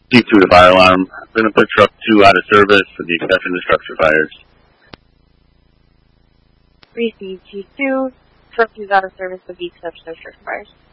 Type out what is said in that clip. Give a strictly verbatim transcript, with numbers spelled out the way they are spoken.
G two to fire alarm. I'm going to put truck two out of service with the exception of structure fires. Received G two, truck two is out of service with the exception of structure fires.